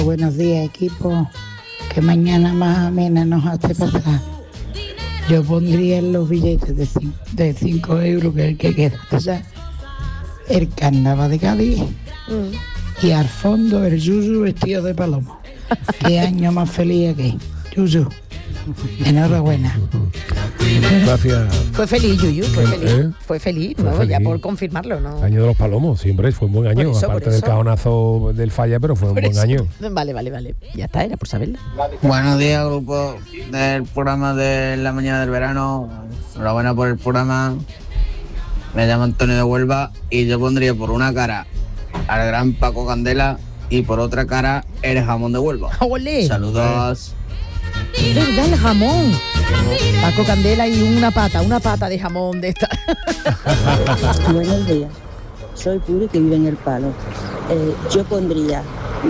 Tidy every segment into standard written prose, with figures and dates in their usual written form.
Buenos días, equipo. Que mañana más amena nos hace pasar. Yo pondría en los billetes de 5 euros, que es el que queda, ya, el carnaval de Cádiz y al fondo el Yuyu vestido de palomo. Qué año más feliz aquí. Yuyu, enhorabuena. Gracias. Fue feliz, Yuyu, fue feliz, ¿no? feliz. Ya por confirmarlo, ¿no? Año de los palomos, siempre fue un buen año, aparte del cajonazo del falla, pero fue un buen año. Vale. Ya está, era por saberlo. Buenos días, grupo del programa de la mañana del verano. Enhorabuena por el programa. Me llamo Antonio de Huelva y yo pondría por una cara al gran Paco Candela y por otra cara el jamón de Huelva. ¡Olé! Saludos. Es verdad, el jamón. Paco Candela y una pata de jamón de esta. Buenos días, soy Puri que vive en El Palo. Yo pondría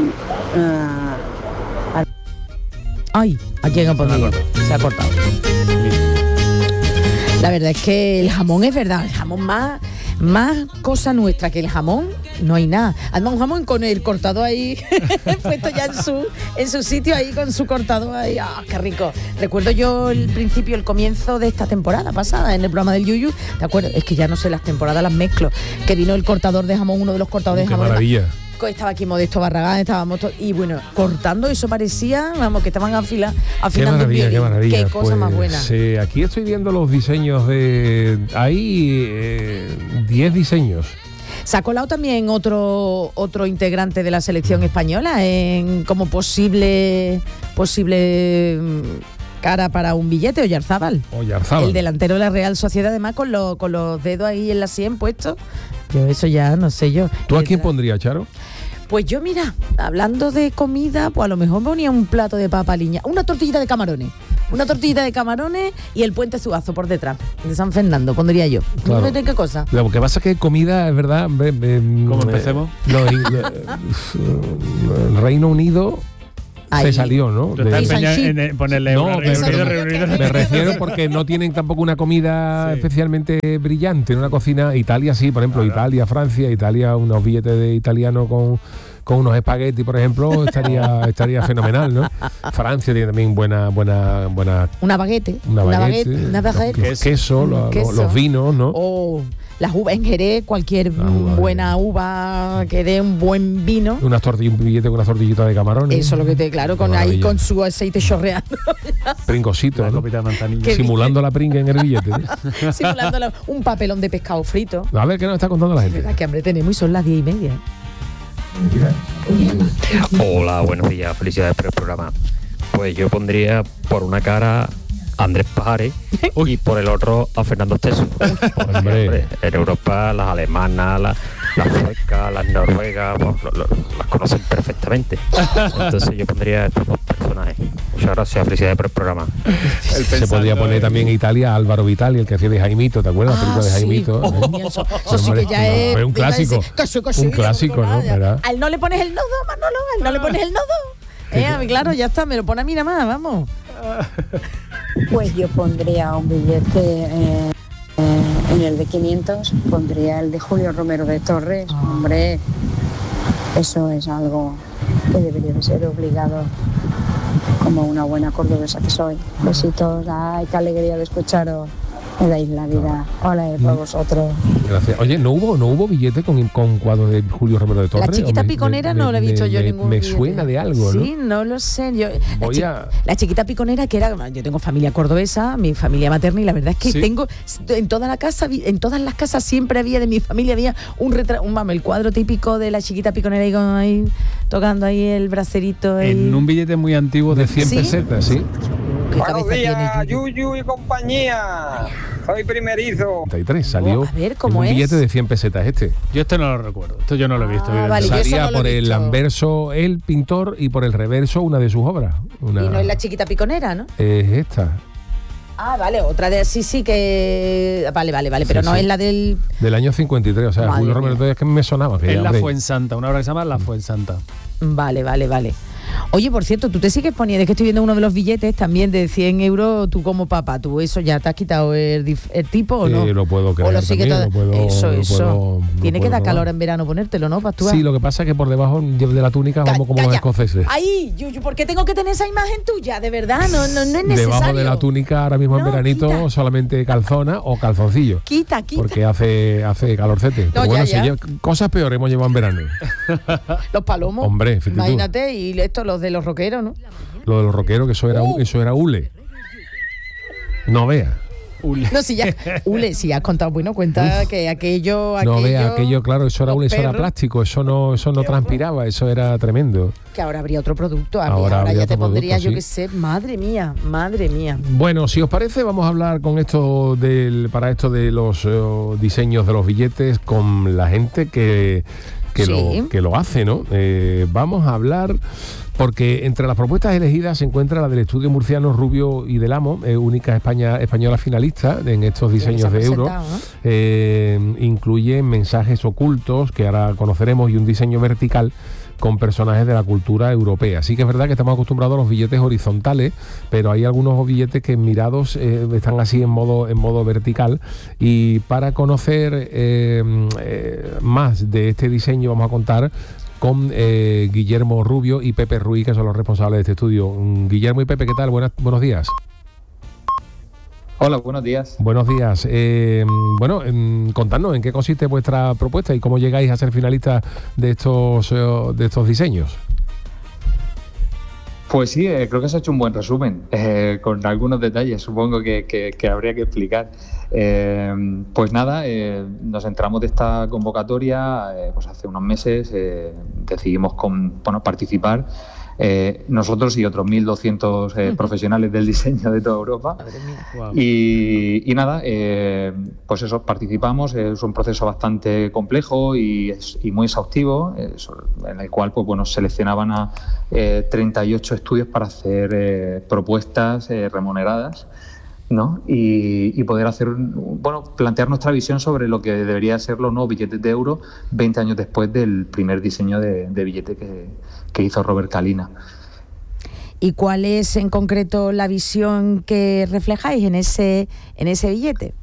Ay, aquí no pondría. Se ha cortado. La verdad es que el jamón es verdad, el jamón más cosa nuestra que el jamón, no hay nada. Además un jamón con el cortador ahí puesto ya en su sitio ahí con su cortador ahí. ¡Ah, qué rico! Recuerdo yo el comienzo de esta temporada pasada en el programa del Yuyu, ¿te acuerdas? Es que ya no sé, las temporadas las mezclo, que vino el cortador de jamón, uno de los cortadores de jamón. ¡Qué maravilla! Estaba aquí Modesto Barragán, estábamos todos, y bueno, cortando eso parecía, vamos, que estaban afinando qué maravilla. Qué cosa más buena. Aquí estoy viendo los diseños hay 10 diseños. Se ha colado también otro integrante de la selección española como posible cara para un billete, Oyarzábal. El delantero de la Real Sociedad, además con los dedos ahí en la sien puestos. Yo eso ya no sé yo. ¿Tú a quién pondrías, Charo? Pues yo, mira, hablando de comida, pues a lo mejor ponía un plato de papa liña, una tortillita de camarones. Una tortillita de camarones y el puente Zuazo por detrás, de San Fernando, pondría yo. Claro. ¿No sé qué cosa? Lo que pasa es que comida, es verdad... ¿Cómo empecemos? El Reino Unido... Se salió, ¿no? Tú estás empeñado en ponerle me refiero porque no tienen tampoco una comida especialmente brillante, una cocina. Italia sí, por ejemplo, Italia, Francia, Italia, unos billetes de italiano con unos espaguetis, por ejemplo, estaría fenomenal, ¿no? Francia tiene también buena una baguette, queso, los vinos, ¿no? Las uvas en Jerez, cualquier buena uva que dé un buen vino. Un billete con una tortillita de camarones. Eso es lo que te, claro, con su aceite chorreando. Pringosito, ¿no? Simulando la pringa en el billete. Simulando un papelón de pescado frito. A ver, ¿qué nos está contando la gente? Es verdad que hambre tenemos y son las 10:30. Hola, buenos días, felicidades por el programa. Pues yo pondría por una cara a Andrés Pajares y por el otro a Fernando Esteso. Hombre, en Europa las alemanas, las suecas, las noruegas, las conocen perfectamente. Entonces yo pondría a estos dos personajes. Muchas gracias, felicidades por el programa. Se podría poner también en Italia Álvaro Vitali, el que hacía de Jaimito, ¿te acuerdas? La película de Jaimito. Eso sí que ya es un clásico. Un clásico, ¿no? ¿A él no le pones el nodo, Manolo? ¿A él no le pones el nodo? Claro, ya está, me lo pone a mí nada más, vamos. Pues yo pondría un billete en el de 500, pondría el de Julio Romero de Torres. Hombre, eso es algo que debería de ser obligado, como una buena cordobesa que soy. Besitos, ay, qué alegría de escucharos. Me dais la vida. Hola, por vosotros. Gracias. Oye, ¿no hubo billete con cuadro de Julio Romero de Torres? La chiquita piconera no la he visto yo ningún Me billete. suena de algo, ¿no? Sí, no lo sé. La chiquita piconera, que era... Yo tengo familia cordobesa, mi familia materna, y la verdad es que tengo... En todas las casas siempre había, de mi familia, había el cuadro típico de la chiquita piconera ahí tocando ahí el bracerito. En un billete muy antiguo de 100 pesetas, sí. Buenos días, Yuyu y compañía. Soy primerizo. 33 salió a ver, ¿cómo un es? billete de 100 pesetas este. Yo no lo recuerdo. Esto yo no lo he visto. Vale, salía no por el anverso el pintor y por el reverso una de sus obras. Y no es la chiquita piconera, ¿no? Es esta. Vale, otra de sí que... Vale, pero no es la del año 53, o sea, Madre Julio Romero Torres, que me sonaba. Es la Fuensanta, una obra que se llama La Fuensanta. Vale. Oye, por cierto, tú te sigues poniendo, es que estoy viendo uno de los billetes también de 100 euros, tú como papá, ¿tú eso ya te has quitado el tipo o no? Lo puedo creer, o lo sigue también, todo. Eso. Tiene que dar calor probar. en verano ponértelo, ¿no? Para Sí, lo que pasa es que por debajo de la túnica vamos como los escoceses. Ay, Yuyu, ¿por qué tengo que tener esa imagen tuya? De verdad, no es necesario. Debajo de la túnica ahora mismo en veranito quita. solamente calzona o calzoncillo. Quita. Porque hace calorcete. No, Pero bueno, ya. cosas peores hemos llevado en verano. Los palomos. Hombre, fíjate tú. Imagínate, y esto, los de los rockeros, ¿no? Lo de los rockeros, que eso era hule. No vea. No, si ya, Ule, si has contado, bueno, cuenta que aquello... No vea, aquello, claro, eso era hule, eso era perros. plástico, eso no transpiraba, eso era tremendo. Que ahora habría otro producto, Ahora ya habría te otro pondría, producto, yo sí. qué sé, madre mía. Bueno, si os parece, vamos a hablar con para esto de los diseños de los billetes con la gente que lo hace, ¿no? Vamos a hablar, porque entre las propuestas elegidas se encuentra la del estudio murciano Rubio y del Amo, única española finalista en estos diseños de euro. Incluye mensajes ocultos, que ahora conoceremos, y un diseño vertical con personajes de la cultura europea. Sí que es verdad que estamos acostumbrados a los billetes horizontales, pero hay algunos billetes que mirados están así en modo vertical. Y para conocer más de este diseño vamos a contar con Guillermo Rubio y Pepe Ruiz, que son los responsables de este estudio. Guillermo y Pepe, ¿qué tal? Buenos días. Hola, buenos días. Buenos días. Contadnos en qué consiste vuestra propuesta y cómo llegáis a ser finalistas de estos diseños. Pues sí, creo que se ha hecho un buen resumen, con algunos detalles, supongo que habría que explicar. Pues nada, nos enteramos de esta convocatoria pues hace unos meses, decidimos participar. Nosotros y otros 1.200 profesionales del diseño de toda Europa. Wow. Y nada, pues eso, participamos. Es un proceso bastante complejo y muy exhaustivo, en el cual pues bueno, seleccionaban a 38 estudios para hacer propuestas remuneradas, ¿no? Y poder plantear nuestra visión sobre lo que debería ser los nuevos billetes de euro 20 años después del primer diseño de billete que hizo Robert Kalina. ¿Y cuál es en concreto la visión que reflejáis en ese billete?